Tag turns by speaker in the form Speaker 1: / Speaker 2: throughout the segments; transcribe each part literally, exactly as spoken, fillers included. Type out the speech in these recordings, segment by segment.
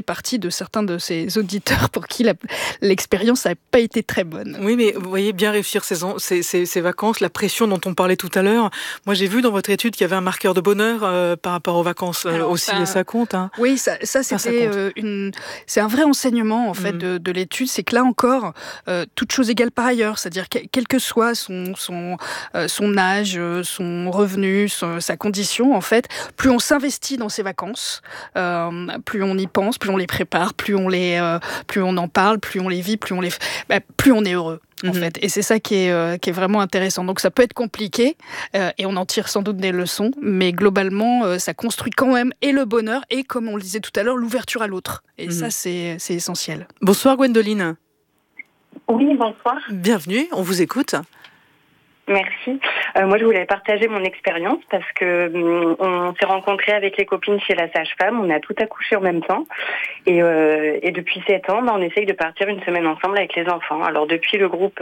Speaker 1: partie de certains de ces auditeurs pour qui la, l'expérience n'a pas été très bonne.
Speaker 2: Oui, mais vous voyez bien réussir ces, ces, ces, ces vacances, la pression dont on parlait tout à l'heure. Moi, j'ai vu dans votre étude qu'il y avait un marqueur de bonheur euh, par rapport aux vacances euh, aussi, ça, et ça compte. Hein.
Speaker 1: Oui, ça, ça c'était ça euh, une, c'est un vrai enseignement en fait mmh. de, de l'étude. C'est que là encore, euh, toute chose égale par ailleurs, c'est-à-dire que, quel que soit son son euh, son âge, son revenu, son, sa condition, en fait, plus on s'investit dans ses vacances, euh, plus on y pense, plus on les prépare, plus on les, euh, plus on en parle, plus on les vit, plus on les, bah, plus on est heureux. En mmh. fait, et c'est ça qui est euh, qui est vraiment intéressant. Donc ça peut être compliqué euh, et on en tire sans doute des leçons, mais globalement euh, ça construit quand même et le bonheur et, comme on le disait tout à l'heure, l'ouverture à l'autre. Et mmh. ça c'est c'est essentiel.
Speaker 2: Bonsoir Gwendoline.
Speaker 3: Oui, bonsoir.
Speaker 2: Bienvenue, on vous écoute.
Speaker 3: Merci. Euh, moi, je voulais partager mon expérience parce que hum, on s'est rencontrés avec les copines chez la sage-femme. On a tout accouché en même temps. Et, euh, et depuis sept ans, bah, on essaye de partir une semaine ensemble avec les enfants. Alors, depuis, le groupe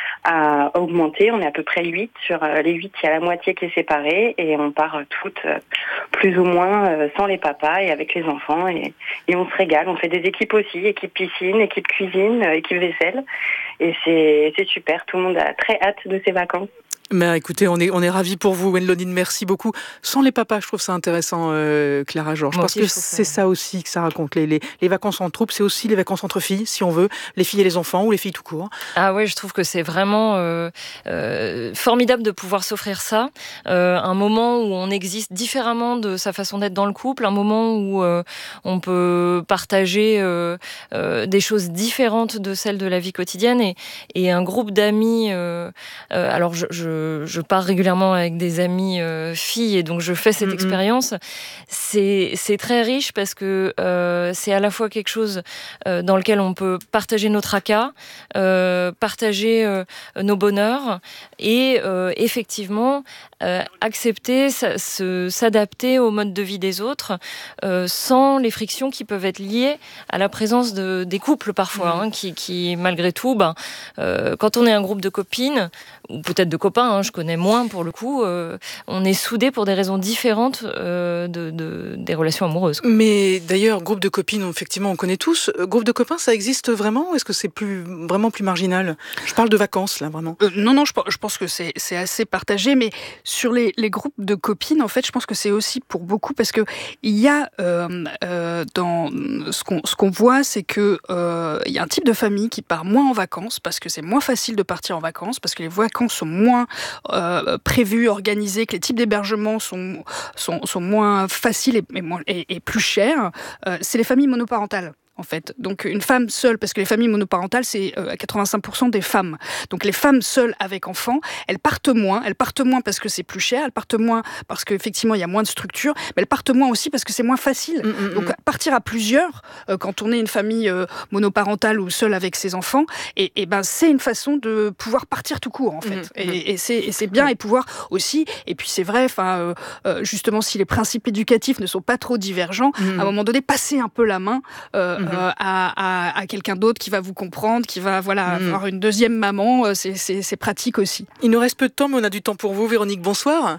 Speaker 3: a augmenté. On est à peu près huit. Sur euh, les huit, il y a la moitié qui est séparée. Et on part euh, toutes, euh, plus ou moins, euh, sans les papas et avec les enfants. Et, et on se régale. On fait des équipes aussi. Équipe piscine, équipe cuisine, euh, équipe vaisselle. Et c'est, c'est super. Tout le monde a très hâte de ses vacances.
Speaker 2: Mais écoutez, on est, on est ravis pour vous, Gwendoline, merci beaucoup. Sans les papas, je trouve ça intéressant, euh, Clara Georges, parce que c'est ça aussi que ça raconte. Les, les, les vacances en troupe, c'est aussi les vacances entre filles, si on veut, les filles et les enfants, ou les filles tout court.
Speaker 4: Ah oui, je trouve que c'est vraiment euh, euh, formidable de pouvoir s'offrir ça. Euh, un moment où on existe différemment de sa façon d'être dans le couple, un moment où euh, on peut partager euh, euh, des choses différentes de celles de la vie quotidienne, et, et un groupe d'amis. Euh, euh, alors, je, je Je pars régulièrement avec des amies euh, filles et donc je fais cette mm-hmm. expérience. C'est, c'est très riche parce que euh, c'est à la fois quelque chose euh, dans lequel on peut partager nos tracas, euh, partager euh, nos bonheurs et euh, effectivement euh, accepter, sa, se, s'adapter au mode de vie des autres euh, sans les frictions qui peuvent être liées à la présence de, des couples parfois, mm-hmm. hein, qui, qui malgré tout, ben, euh, quand on est un groupe de copines ou peut-être de copains, hein, je connais moins pour le coup, euh, on est soudés pour des raisons différentes euh, de, de, des relations amoureuses.
Speaker 2: Mais d'ailleurs, groupe de copines, effectivement, on connaît tous. Groupe de copains, ça existe vraiment ou est-ce que c'est plus, vraiment plus marginal ? Je parle de vacances, là, vraiment.
Speaker 1: Euh, non, non, je, je pense que c'est, c'est assez partagé, mais sur les, les groupes de copines, en fait, je pense que c'est aussi pour beaucoup, parce qu'il y a, euh, euh, dans ce qu'on, ce qu'on voit, c'est qu'il euh, y a un type de famille qui part moins en vacances, parce que c'est moins facile de partir en vacances, parce que les vacances sont moins euh, prévues, organisées, que les types d'hébergements sont, sont, sont moins faciles et, et, moins, et, et plus chers. Euh, c'est les familles monoparentales. En fait, donc une femme seule, parce que les familles monoparentales, c'est euh, quatre-vingt-cinq pour cent des femmes. Donc les femmes seules avec enfants, elles partent moins. Elles partent moins parce que c'est plus cher. Elles partent moins parce qu'effectivement il y a moins de structure. Mais elles partent moins aussi parce que c'est moins facile. Mmh, donc partir à plusieurs, euh, quand on est une famille euh, monoparentale ou seule avec ses enfants, et, et ben c'est une façon de pouvoir partir tout court en fait. Mmh, et, et, c'est, et c'est bien, et pouvoir aussi. Et puis c'est vrai, enfin euh, euh, justement si les principes éducatifs ne sont pas trop divergents, mmh. à un moment donné passer un peu la main. Euh, Euh, à, à, à quelqu'un d'autre qui va vous comprendre, qui va voilà, mmh. avoir une deuxième maman, euh, c'est, c'est, c'est pratique aussi.
Speaker 2: Il nous reste peu de temps, mais on a du temps pour vous. Véronique, bonsoir.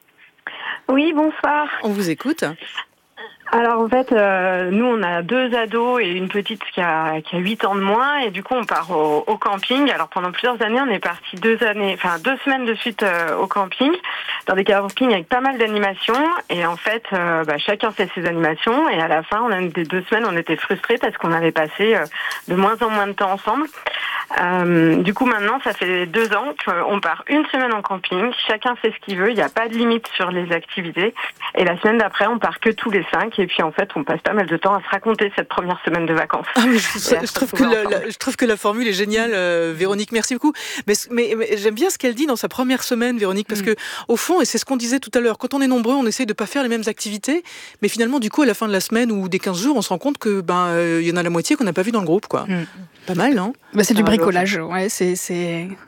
Speaker 5: Oui, bonsoir.
Speaker 2: On vous écoute.
Speaker 5: Alors en fait, euh, nous on a deux ados et une petite qui a qui a huit ans de moins, et du coup on part au, au camping. Alors pendant plusieurs années, on est parti deux années, enfin deux semaines de suite euh, au camping, dans des campings avec pas mal d'animations. Et en fait, euh, bah, chacun fait ses animations, et à la fin, on a des deux semaines, on était frustrés parce qu'on avait passé euh, de moins en moins de temps ensemble. Euh, du coup maintenant, ça fait deux ans qu'on part une semaine en camping. Chacun fait ce qu'il veut, il n'y a pas de limite sur les activités. Et la semaine d'après, on part que tous les cinq. Et puis en fait, on passe pas mal de temps à se raconter cette première semaine de vacances.
Speaker 2: Ah, mais je, je, trouve que la, la, je trouve que la formule est géniale, euh, Véronique. Merci beaucoup. Mais, mais, mais j'aime bien ce qu'elle dit dans sa première semaine, Véronique, parce mmh. que au fond, et c'est ce qu'on disait tout à l'heure, quand on est nombreux, on essaye de pas faire les mêmes activités, mais finalement, du coup, à la fin de la semaine ou des quinze jours, on se rend compte que ben euh, y en a la moitié qu'on n'a pas vu dans le groupe, quoi. Mmh. Pas mal, non ?
Speaker 1: Bah, c'est du bricolage. Ouais, c'est c'est.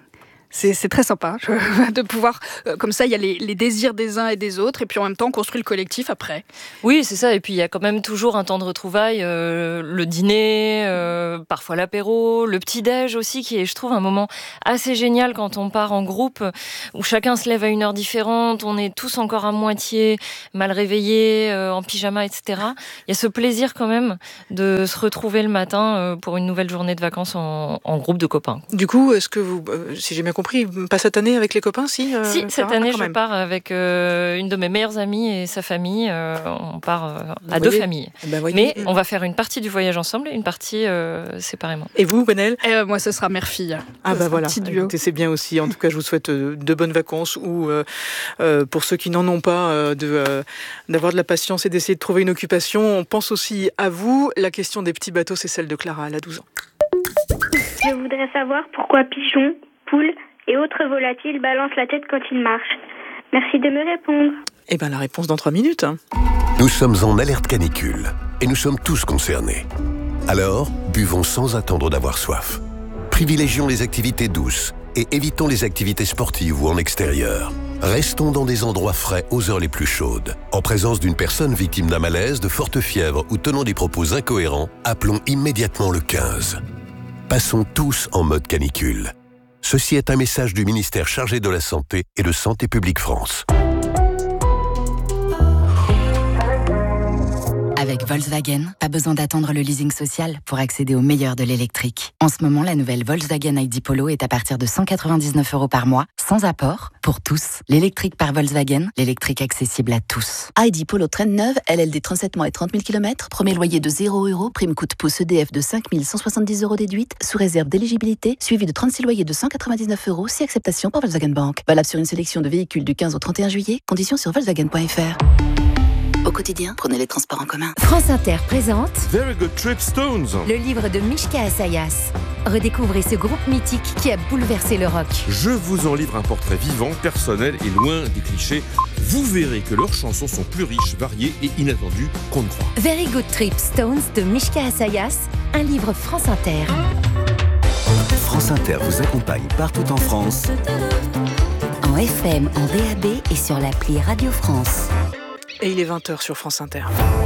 Speaker 1: C'est, c'est très sympa de pouvoir, euh, comme ça, il y a les, les désirs des uns et des autres, et puis en même temps, on construit le collectif après.
Speaker 4: Oui, c'est ça. Et puis, il y a quand même toujours un temps de retrouvailles, euh, le dîner, euh, parfois l'apéro, le petit-déj aussi, qui est, je trouve, un moment assez génial quand on part en groupe, où chacun se lève à une heure différente, on est tous encore à moitié mal réveillés, euh, en pyjama, et cetera. Il y a ce plaisir quand même de se retrouver le matin euh, pour une nouvelle journée de vacances en, en groupe de copains.
Speaker 2: Du coup, est-ce que vous, euh, si j'ai bien compris, pas cette année avec les copains, si euh,
Speaker 4: Si, cette
Speaker 2: ah,
Speaker 4: année,
Speaker 2: quand
Speaker 4: je
Speaker 2: même.
Speaker 4: pars avec euh, une de mes meilleures amies et sa famille. Euh, on part euh, à
Speaker 2: Vous
Speaker 4: deux
Speaker 2: voyez
Speaker 4: familles.
Speaker 2: Ben, voyez.
Speaker 4: Mais on va faire une partie du voyage ensemble et une partie euh, séparément.
Speaker 2: Et vous, Gwenaëlle?
Speaker 1: Euh, moi, ce sera mère-fille.
Speaker 2: Ah
Speaker 1: Ce
Speaker 2: bah
Speaker 1: sera
Speaker 2: voilà,
Speaker 1: un petit duo.
Speaker 2: écoutez, c'est bien aussi. En tout cas, je vous souhaite euh, de bonnes vacances ou euh, euh, pour ceux qui n'en ont pas, euh, de, euh, d'avoir de la patience et d'essayer de trouver une occupation. On pense aussi à vous. La question des petits bateaux, c'est celle de Clara, elle a douze ans.
Speaker 6: Je voudrais savoir pourquoi pigeons, poules et autres volatiles balancent la tête quand ils marchent. Merci de me répondre.
Speaker 2: Eh bien, la réponse dans trois minutes. Hein.
Speaker 7: Nous sommes en alerte canicule et nous sommes tous concernés. Alors, buvons sans attendre d'avoir soif. Privilégions les activités douces et évitons les activités sportives ou en extérieur. Restons dans des endroits frais aux heures les plus chaudes. En présence d'une personne victime d'un malaise, de forte fièvre ou tenant des propos incohérents, appelons immédiatement le quinze. Passons tous en mode canicule. Ceci est un message du ministère chargé de la Santé et de Santé publique France.
Speaker 8: Avec Volkswagen, pas besoin d'attendre le leasing social pour accéder au meilleur de l'électrique. En ce moment, la nouvelle Volkswagen I D Polo est à partir de cent quatre-vingt-dix-neuf euros par mois, sans apport, pour tous. L'électrique par Volkswagen, l'électrique accessible à tous.
Speaker 9: I D Polo traîne neuve, L L D trente-sept mois et trente mille kilomètres, premier loyer de zéro euros, prime coût pouce E D F de cinq mille cent soixante-dix euros déduite, sous réserve d'éligibilité, suivi de trente-six loyers de cent quatre-vingt-dix-neuf euros, si acceptation par Volkswagen Bank. Valable sur une sélection de véhicules du quinze au trente et un juillet, conditions sur Volkswagen point F R. Au quotidien, prenez les transports en commun.
Speaker 10: France Inter présente
Speaker 11: Very Good Trip Stones,
Speaker 10: le livre de Mishka Asayas. Redécouvrez ce groupe mythique qui a bouleversé le rock.
Speaker 11: Je vous en livre un portrait vivant, personnel et loin des clichés. Vous verrez que leurs chansons sont plus riches, variées et inattendues qu'on ne croit.
Speaker 10: Very Good Trip Stones de Mishka Asayas, un livre France Inter.
Speaker 12: France Inter vous accompagne partout en France.
Speaker 10: En F M, en D A B et sur l'appli Radio France.
Speaker 2: Et il est vingt heures sur France Inter.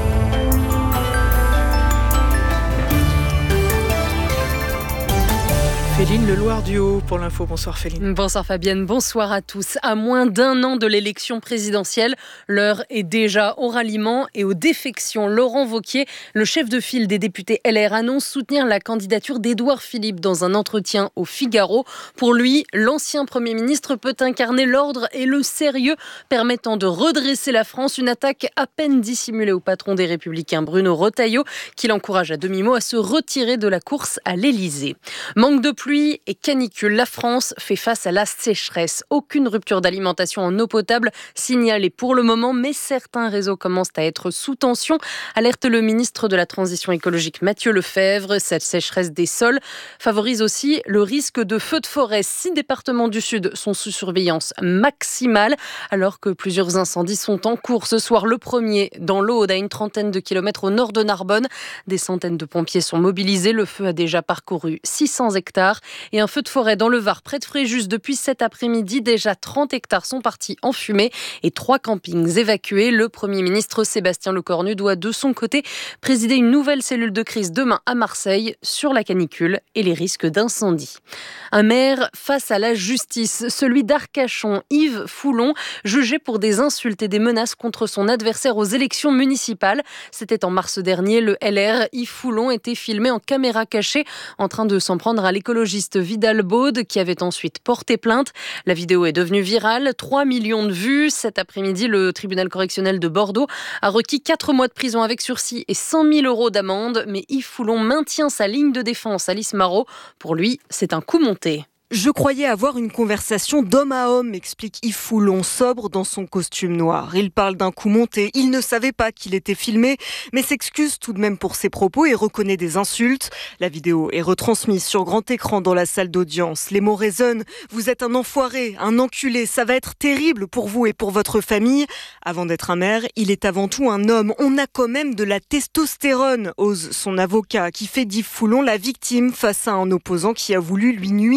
Speaker 2: Féline Le Loir du Haut pour l'info. Bonsoir Féline.
Speaker 13: Bonsoir Fabienne, bonsoir à tous. À moins d'un an de l'élection présidentielle, l'heure est déjà au ralliement et aux défections. Laurent Wauquiez, le chef de file des députés L R, annonce soutenir la candidature d'Édouard Philippe dans un entretien au Figaro. Pour lui, l'ancien Premier ministre peut incarner l'ordre et le sérieux permettant de redresser la France. Une attaque à peine dissimulée au patron des Républicains, Bruno Retailleau, qui l'encourage à demi-mot à se retirer de la course à l'Élysée. Manque de pluie et canicule, la France fait face à la sécheresse. Aucune rupture d'alimentation en eau potable signalée pour le moment, mais certains réseaux commencent à être sous tension. Alerte le ministre de la Transition écologique Mathieu Lefèvre. Cette sécheresse des sols favorise aussi le risque de feux de forêt. Six départements du Sud sont sous surveillance maximale, alors que plusieurs incendies sont en cours. Ce soir, le premier dans l'Aude, à une trentaine de kilomètres au nord de Narbonne. Des centaines de pompiers sont mobilisés. Le feu a déjà parcouru six cents hectares. Et un feu de forêt dans le Var, près de Fréjus, depuis cet après-midi. Déjà trente hectares sont partis en fumée et trois campings évacués. Le Premier ministre Sébastien Lecornu doit de son côté présider une nouvelle cellule de crise demain à Marseille sur la canicule et les risques d'incendie. Un maire face à la justice, celui d'Arcachon, Yves Foulon, jugé pour des insultes et des menaces contre son adversaire aux élections municipales. C'était en mars dernier. Le L R, Yves Foulon, était filmé en caméra cachée en train de s'en prendre à l'écologiste Vidal Baude, qui avait ensuite porté plainte. La vidéo est devenue virale, trois millions de vues. Cet après-midi, le tribunal correctionnel de Bordeaux a requis quatre mois de prison avec sursis et cent mille euros d'amende. Mais Yves Foulon maintient sa ligne de défense. Alice Marot, pour lui, c'est un coup monté.
Speaker 14: Je croyais avoir une conversation d'homme à homme, explique Yves Foulon, sobre dans son costume noir. Il parle d'un coup monté. Il ne savait pas qu'il était filmé, mais s'excuse tout de même pour ses propos et reconnaît des insultes. La vidéo est retransmise sur grand écran dans la salle d'audience. Les mots résonnent. Vous êtes un enfoiré, un enculé. Ça va être terrible pour vous et pour votre famille. Avant d'être un maire, il est avant tout un homme. On a quand même de la testostérone, ose son avocat, qui fait d'Yves Foulon la victime face à un opposant qui a voulu lui nuire en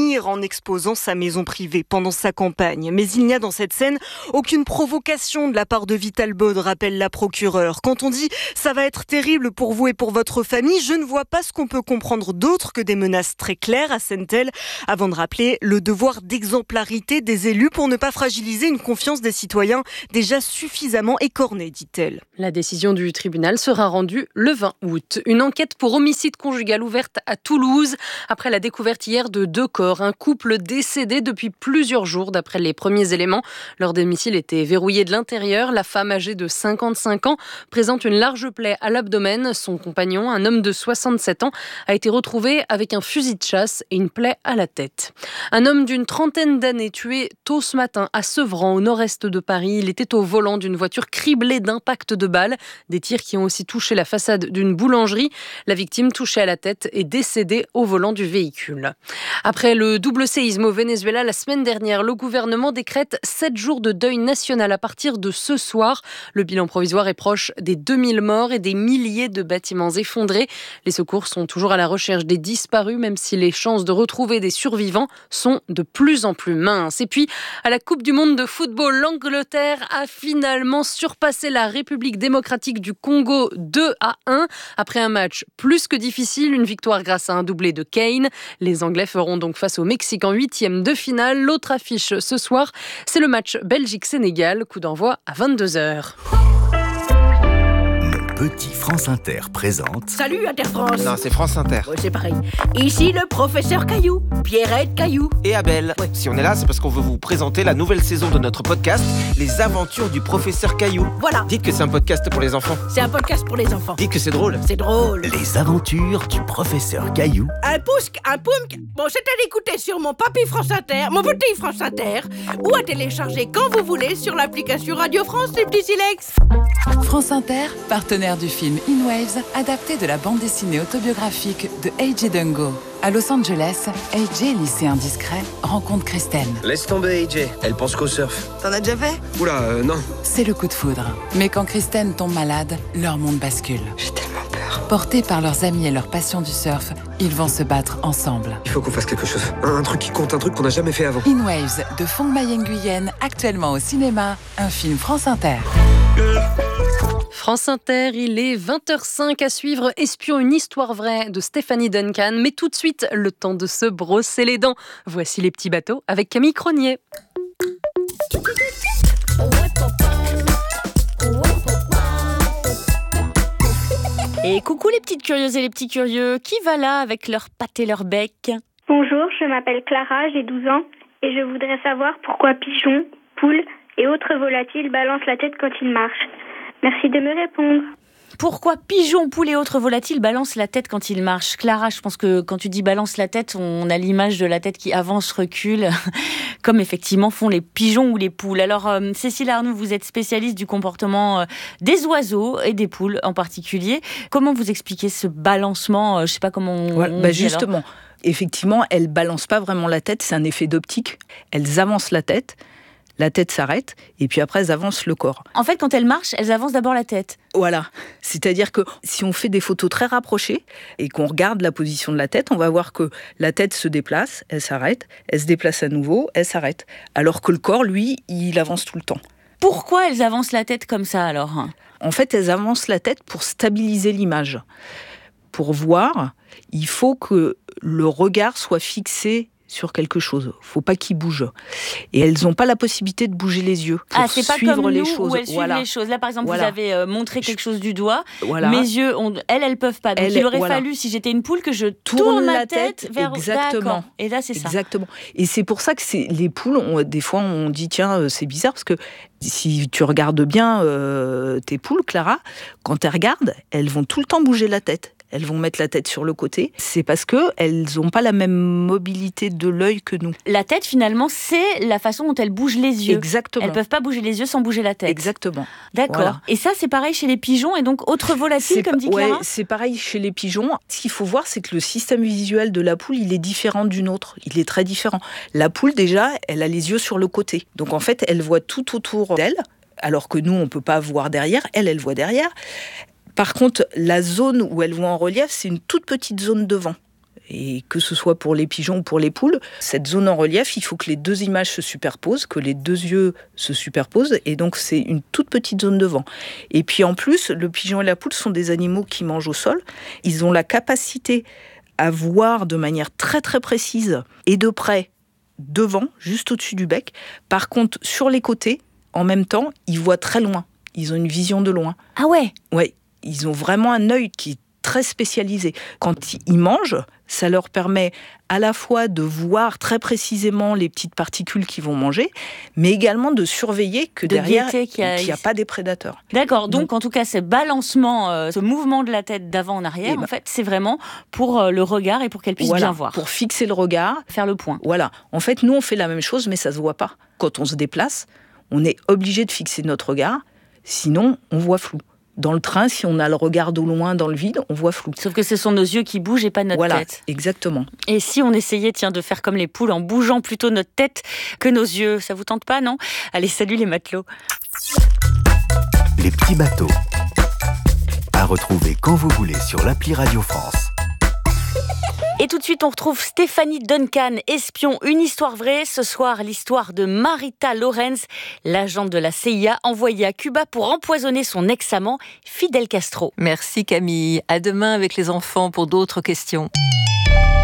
Speaker 14: exposant sa maison privée pendant sa campagne. Mais il n'y a dans cette scène aucune provocation de la part de Vital Bode, rappelle la procureure. Quand on dit « ça va être terrible pour vous et pour votre famille », je ne vois pas ce qu'on peut comprendre d'autre que des menaces très claires, assène-t-elle, avant de rappeler le devoir d'exemplarité des élus pour ne pas fragiliser une confiance des citoyens déjà suffisamment écornée, dit-elle.
Speaker 13: La décision du tribunal sera rendue le vingt août. Une enquête pour homicide conjugal ouverte à Toulouse après la découverte hier de deux corps. Un couple décédé depuis plusieurs jours d'après les premiers éléments. Leur domicile était verrouillé de l'intérieur. La femme âgée de cinquante-cinq ans présente une large plaie à l'abdomen. Son compagnon, un homme de soixante-sept ans, a été retrouvé avec un fusil de chasse et une plaie à la tête. Un homme d'une trentaine d'années tué tôt ce matin à Sevran, au nord-est de Paris. Il était au volant d'une voiture criblée d'impacts de balles. Des tirs qui ont aussi touché la façade d'une boulangerie. La victime, touchée à la tête, est décédée au volant du véhicule. Après le double séisme au Venezuela la semaine dernière, le gouvernement décrète sept jours de deuil national à partir de ce soir. Le bilan provisoire est proche des deux mille morts et des milliers de bâtiments effondrés. Les secours sont toujours à la recherche des disparus, même si les chances de retrouver des survivants sont de plus en plus minces. Et puis, à la Coupe du monde de football, l'Angleterre a finalement surpassé la République démocratique du Congo deux à un. Après un match plus que difficile, une victoire grâce à un doublé de Kane. Les Anglais feront donc face au Mexique en huitième de finale. L'autre affiche ce soir, c'est le match Belgique-Sénégal. Coup d'envoi à vingt-deux heures.
Speaker 12: Petit France Inter présente...
Speaker 15: Salut Inter France.
Speaker 16: Non, c'est France Inter.
Speaker 15: Ouais, c'est pareil. Ici le professeur Caillou, Pierrette Caillou.
Speaker 16: Et Abel.
Speaker 15: Ouais.
Speaker 16: Si on est là, c'est parce qu'on veut vous présenter la nouvelle saison de notre podcast, Les Aventures du professeur Caillou.
Speaker 15: Voilà.
Speaker 16: Dites que c'est un podcast pour les enfants.
Speaker 15: C'est un podcast pour les enfants.
Speaker 16: Dites que c'est drôle.
Speaker 15: C'est drôle.
Speaker 12: Les Aventures du professeur Caillou.
Speaker 15: Un pousque, un poumque. Bon, c'est à l'écouter sur mon papy France Inter, mon petit France Inter, ou à télécharger quand vous voulez sur l'application Radio France, les petits silex.
Speaker 17: France Inter, partenaire du film In Waves, adapté de la bande dessinée autobiographique de A J Dungo. À Los Angeles, A J, lycéen discret, rencontre Kristen.
Speaker 18: Laisse tomber A J, elle pense qu'au surf.
Speaker 19: T'en as déjà fait ?
Speaker 18: Oula, euh, non.
Speaker 17: C'est le coup de foudre. Mais quand Kristen tombe malade, leur monde bascule.
Speaker 19: J'ai tellement peur.
Speaker 17: Portés par leurs amis et leur passion du surf, ils vont se battre ensemble.
Speaker 18: Il faut qu'on fasse quelque chose. Un, un truc qui compte, un truc qu'on n'a jamais fait avant.
Speaker 17: In Waves, de Fong Mai Nguyen, actuellement au cinéma, un film France Inter.
Speaker 13: France Inter, il est vingt heures cinq à suivre Espion, une histoire vraie de Stéphanie Duncan. Mais tout de suite, le temps de se brosser les dents. Voici les petits bateaux avec Camille Cronier.
Speaker 4: Et coucou les petites curieuses et les petits curieux, qui va là avec leurs pattes et leurs becs ?
Speaker 6: Bonjour, je m'appelle Clara, j'ai douze ans et je voudrais savoir pourquoi pigeons, poules et autres volatiles balancent la tête quand ils marchent. Merci de me répondre.
Speaker 4: Pourquoi pigeons, poules et autres volatiles balancent la tête quand ils marchent ? Clara, je pense que quand tu dis balance la tête, on a l'image de la tête qui avance, recule, comme effectivement font les pigeons ou les poules. Alors, euh, Cécile Arnoux, vous êtes spécialiste du comportement euh, des oiseaux et des poules en particulier. Comment vous expliquez ce balancement ? euh, Je ne sais pas comment on,
Speaker 20: voilà,
Speaker 4: on
Speaker 20: bah
Speaker 4: dit
Speaker 20: justement,
Speaker 4: alors.
Speaker 20: Effectivement, elles ne balancent pas vraiment la tête, c'est un effet d'optique. Elles avancent la tête. La tête s'arrête, et puis après, elles avancent le corps.
Speaker 4: En fait, quand elles marchent, elles avancent d'abord la tête.
Speaker 20: Voilà. C'est-à-dire que si on fait des photos très rapprochées et qu'on regarde la position de la tête, on va voir que la tête se déplace, elle s'arrête, elle se déplace à nouveau, elle s'arrête. Alors que le corps, lui, il avance tout le temps.
Speaker 4: Pourquoi elles avancent la tête comme ça, alors ?
Speaker 20: En fait, elles avancent la tête pour stabiliser l'image. Pour voir, il faut que le regard soit fixé sur quelque chose. Faut pas qu'ils bougent. Et elles n'ont pas la possibilité de bouger les yeux pour
Speaker 4: ah, c'est pas
Speaker 20: suivre
Speaker 4: comme
Speaker 20: les
Speaker 4: nous
Speaker 20: choses.
Speaker 4: Où elles suivent
Speaker 20: voilà.
Speaker 4: les choses. Là, par exemple,
Speaker 20: voilà.
Speaker 4: vous avez euh, montré quelque chose du doigt.
Speaker 20: Voilà.
Speaker 4: Mes yeux, on... elles, elles peuvent pas. Donc,
Speaker 20: elle,
Speaker 4: il aurait
Speaker 20: voilà.
Speaker 4: fallu, si j'étais une poule, que je tourne,
Speaker 20: tourne
Speaker 4: ma
Speaker 20: la tête,
Speaker 4: tête vers...
Speaker 20: Exactement.
Speaker 4: D'accord. Et là, c'est ça.
Speaker 20: Exactement. Et c'est pour ça que c'est... les poules, on... des fois, on dit, tiens, c'est bizarre, parce que si tu regardes bien euh, tes poules, Clara, quand elles regardent, elles vont tout le temps bouger la tête. Elles vont mettre la tête sur le côté. C'est parce qu'elles n'ont pas la même mobilité de l'œil que nous.
Speaker 4: La tête, finalement, c'est la façon dont elles bougent les yeux.
Speaker 20: Exactement.
Speaker 4: Elles ne peuvent pas bouger les yeux sans bouger la tête.
Speaker 20: Exactement.
Speaker 4: D'accord.
Speaker 20: Voilà.
Speaker 4: Et ça, c'est pareil chez les pigeons et donc autres volatiles,
Speaker 20: c'est
Speaker 4: comme dit
Speaker 20: pa-
Speaker 4: Clara ?
Speaker 20: Ouais, c'est pareil chez les pigeons. Ce qu'il faut voir, c'est que le système visuel de la poule, il est différent d'une autre. Il est très différent. La poule, déjà, elle a les yeux sur le côté. Donc, en fait, elle voit tout autour d'elle, alors que nous, on ne peut pas voir derrière. Elle, elle voit derrière. Par contre, la zone où elles vont en relief, c'est une toute petite zone devant. Et que ce soit pour les pigeons ou pour les poules, cette zone en relief, il faut que les deux images se superposent, que les deux yeux se superposent, et donc c'est une toute petite zone de vent. Et puis en plus, le pigeon et la poule sont des animaux qui mangent au sol. Ils ont la capacité à voir de manière très très précise et de près devant, juste au-dessus du bec. Par contre, sur les côtés, en même temps, ils voient très loin. Ils ont une vision de loin.
Speaker 13: Ah ouais ?
Speaker 20: Ouais, ils ont vraiment un œil qui est très spécialisé. Quand ils mangent, ça leur permet à la fois de voir très précisément les petites particules qu'ils vont manger, mais également de surveiller que
Speaker 19: de
Speaker 20: derrière,
Speaker 19: qu'il
Speaker 20: n'y a... a pas des prédateurs.
Speaker 19: D'accord, donc, donc en tout cas, ce balancement, euh, ce mouvement de la tête d'avant en arrière, ben, en fait, c'est vraiment pour euh, le regard et pour qu'elle puisse
Speaker 20: voilà,
Speaker 19: bien voir.
Speaker 20: Pour fixer le regard.
Speaker 19: Faire le point.
Speaker 20: Voilà. En fait, nous, on fait la même chose, mais ça ne se voit pas. Quand on se déplace, on est obligé de fixer notre regard, sinon on voit flou. Dans le train, si on a le regard au loin dans le vide, on voit flou.
Speaker 19: Sauf que ce sont nos yeux qui bougent et pas notre
Speaker 20: voilà,
Speaker 19: tête.
Speaker 20: Exactement.
Speaker 19: Et si on essayait, tiens, de faire comme les poules en bougeant plutôt notre tête que nos yeux, ça vous tente pas, non ? Allez, salut les matelots.
Speaker 12: Les petits bateaux. À retrouver quand vous voulez sur l'appli Radio France.
Speaker 19: Et tout de suite, on retrouve Stéphanie Duncan, espion, une histoire vraie. Ce soir, l'histoire de Marita Lorenz, l'agente de la C I A envoyée à Cuba pour empoisonner son ex-amant, Fidel Castro. Merci Camille. À demain avec les enfants pour d'autres questions.